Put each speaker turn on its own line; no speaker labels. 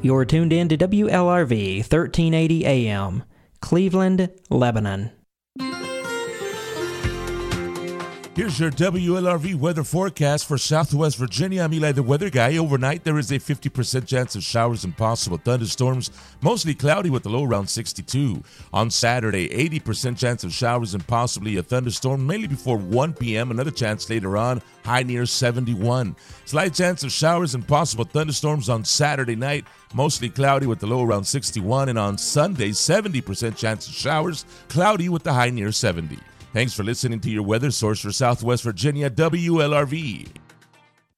You're tuned in to WLRV 1380 AM, Cleveland, Lebanon.
Here's your WLRV weather forecast for Southwest Virginia. I'm Eli, the weather guy. Overnight, there is a 50% chance of showers and possible thunderstorms, mostly cloudy with a low around 62. On Saturday, 80% chance of showers and possibly a thunderstorm, mainly before 1 p.m. Another chance later on, high near 71. Slight chance of showers and possible thunderstorms on Saturday night, mostly cloudy with the low around 61. And on Sunday, 70% chance of showers, cloudy with the high near 70. Thanks for listening to your weather source for Southwest Virginia, WLRV.